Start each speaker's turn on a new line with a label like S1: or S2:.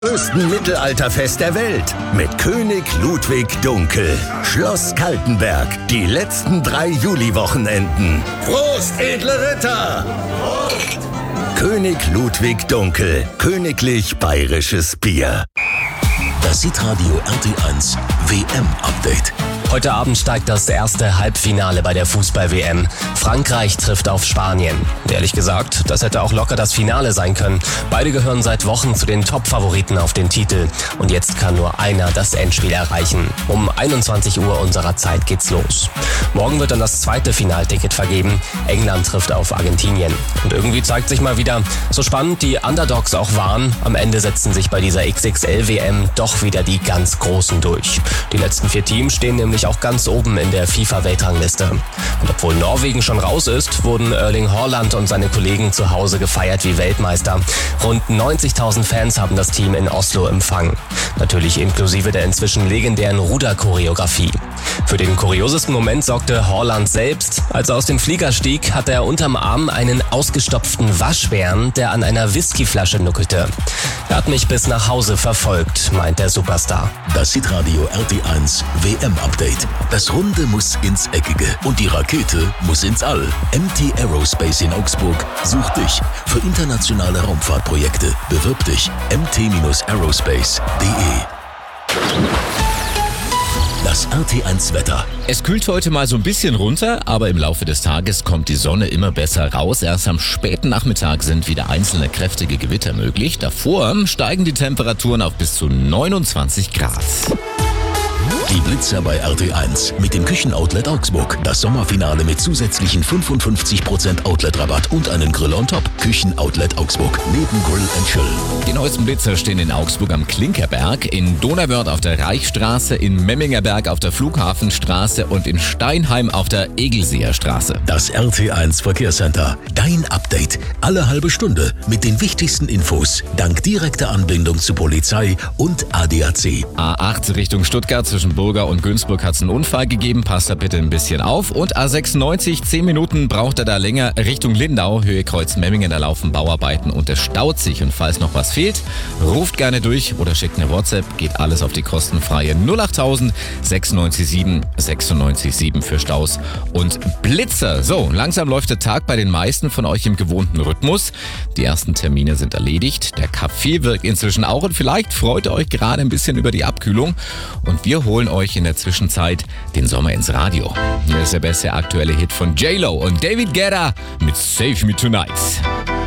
S1: Größten Mittelalterfest der Welt mit König Ludwig Dunkel. Schloss Kaltenberg. Die letzten 3 Juliwochenenden. Prost, edle Ritter! Prost! König Ludwig Dunkel. Königlich Bayerisches Bier.
S2: Das Hitradio RT1 WM-Update.
S3: Heute Abend steigt das erste Halbfinale bei der Fußball-WM. Frankreich trifft auf Spanien. Ehrlich gesagt, das hätte auch locker das Finale sein können. Beide gehören seit Wochen zu den Top-Favoriten auf den Titel. Und jetzt kann nur einer das Endspiel erreichen. Um 21 Uhr unserer Zeit geht's los. Morgen wird dann das zweite Finalticket vergeben. England trifft auf Argentinien. Und irgendwie zeigt sich mal wieder, so spannend die Underdogs auch waren, am Ende setzen sich bei dieser XXL-WM doch wieder die ganz Großen durch. Die letzten 4 Teams stehen nämlich auch ganz oben in der FIFA-Weltrangliste. Und obwohl Norwegen schon raus ist, wurden Erling Haaland und seine Kollegen zu Hause gefeiert wie Weltmeister. Rund 90.000 Fans haben das Team in Oslo empfangen. Natürlich inklusive der inzwischen legendären Ruderchoreografie. Für den kuriosesten Moment sorgte Haaland selbst. Als er aus dem Flieger stieg, hatte er unterm Arm einen ausgestopften Waschbären, der an einer Whiskyflasche nuckelte. Er hat mich bis nach Hause verfolgt, meint der Superstar.
S2: Das Hitradio RT1 WM-Update. Das Runde muss ins Eckige und die Rakete muss ins All. MT Aerospace in Augsburg sucht dich für internationale Raumfahrtprojekte. Bewirb dich mt-aerospace.de. Das RT1 Wetter.
S4: Es kühlt heute mal so ein bisschen runter, aber im Laufe des Tages kommt die Sonne immer besser raus. Erst am späten Nachmittag sind wieder einzelne kräftige Gewitter möglich. Davor steigen die Temperaturen auf bis zu 29 Grad.
S2: Die Blitzer bei RT1 mit dem Küchenoutlet Augsburg. Das Sommerfinale mit zusätzlichen 55% Outlet-Rabatt und einen Grill on top. Küchenoutlet Augsburg. Neben Grill & Chill.
S4: Die neuesten Blitzer stehen in Augsburg am Klinkerberg, in Donauwörth auf der Reichsstraße, in Memmingerberg auf der Flughafenstraße und in Steinheim auf der Egelseer Straße.
S2: Das RT1 Verkehrscenter. Dein Update. Alle halbe Stunde mit den wichtigsten Infos. Dank direkter Anbindung zu Polizei und ADAC.
S4: A8 Richtung Stuttgart zwischen Burger und Günzburg hat es einen Unfall gegeben. Passt da bitte ein bisschen auf. Und A96, 10 Minuten braucht er da länger Richtung Lindau, Höhe Kreuz Memmingen. Da laufen Bauarbeiten und es staut sich. Und falls noch was fehlt, ruft gerne durch oder schickt eine WhatsApp. Geht alles auf die kostenfreie 08000 697 967 für Staus und Blitzer. So, langsam läuft der Tag bei den meisten von euch im gewohnten Rhythmus. Die ersten Termine sind erledigt. Der Kaffee wirkt inzwischen auch und vielleicht freut ihr euch gerade ein bisschen über die Abkühlung. Und wir holen euch in der Zwischenzeit den Sommer ins Radio. Hier ist der beste aktuelle Hit von J-Lo und David Guetta mit Save Me Tonight.